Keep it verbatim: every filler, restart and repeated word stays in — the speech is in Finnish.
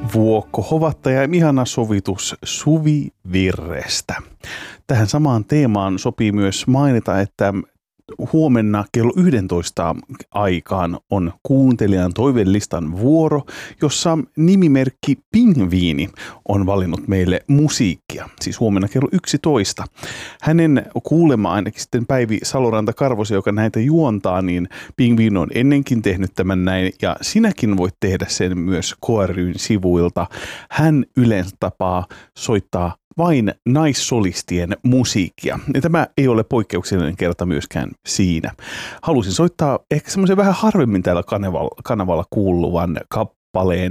Vuokko Hovatta ja ihana sovitus Suvi Virrestä. Tähän samaan teemaan sopii myös mainita, että huomenna kello yksitoista aikaan on kuuntelijan toivelistan vuoro, jossa nimimerkki Pingviini on valinnut meille musiikkia. Siis huomenna kello yksitoista. Hänen kuulema ainakin sitten Päivi Saloranta-Karvosen, joka näitä juontaa, niin Pingviini on ennenkin tehnyt tämän näin ja sinäkin voit tehdä sen myös K ry:n sivuilta. Hän yleensä tapaa soittaa vain naissolistien musiikkia. Ja tämä ei ole poikkeuksellinen kerta myöskään siinä. Halusin soittaa ehkä semmoisen vähän harvemmin täällä kanavalla, kanavalla kuuluvan kappaleen